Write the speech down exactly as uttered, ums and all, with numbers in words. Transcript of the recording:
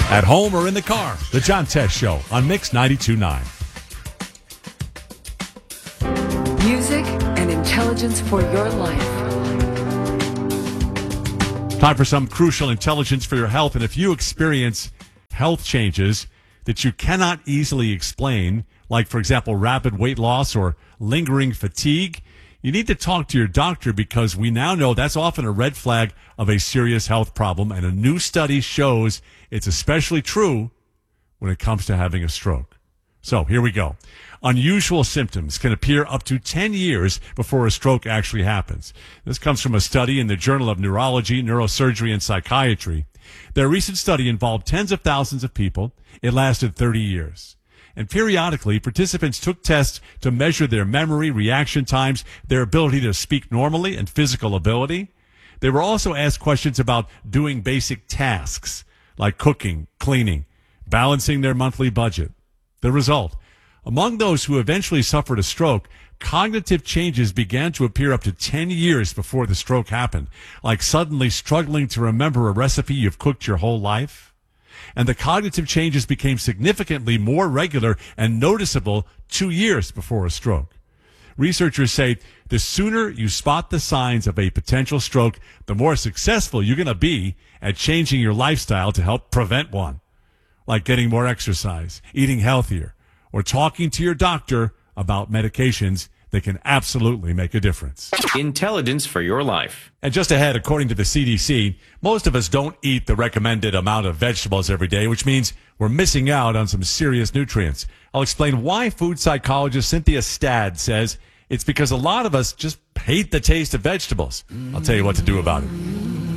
At home or in the car, The John Test Show on Mix ninety-two point nine. Music and intelligence for your life. Time for some crucial intelligence for your health. And if you experience health changes that you cannot easily explain, like, for example, rapid weight loss or lingering fatigue, you need to talk to your doctor, because we now know that's often a red flag of a serious health problem. And a new study shows it's especially true when it comes to having a stroke. So here we go. Unusual symptoms can appear up to ten years before a stroke actually happens. This comes from a study in the Journal of Neurology, Neurosurgery, and Psychiatry. Their recent study involved tens of thousands of people. It lasted thirty years. And periodically, participants took tests to measure their memory, reaction times, their ability to speak normally, and physical ability. They were also asked questions about doing basic tasks like cooking, cleaning, balancing their monthly budget. The result: among those who eventually suffered a stroke, cognitive changes began to appear up to ten years before the stroke happened, like suddenly struggling to remember a recipe you've cooked your whole life. And the cognitive changes became significantly more regular and noticeable two years before a stroke. Researchers say the sooner you spot the signs of a potential stroke, the more successful you're going to be at changing your lifestyle to help prevent one, like getting more exercise, eating healthier, or talking to your doctor about medications that can absolutely make a difference. Intelligence for your life. And just ahead, according to the C D C, most of us don't eat the recommended amount of vegetables every day, which means we're missing out on some serious nutrients. I'll explain why food psychologist Cynthia Stad says it's because a lot of us just hate the taste of vegetables. I'll tell you what to do about it.